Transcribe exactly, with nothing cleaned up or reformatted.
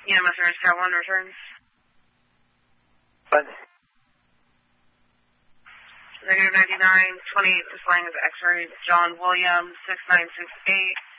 E M S Service Tower one returns. What? Negative ninety-nine, twenty-eight, displaying as X-ray, John Williams, six nine six eight.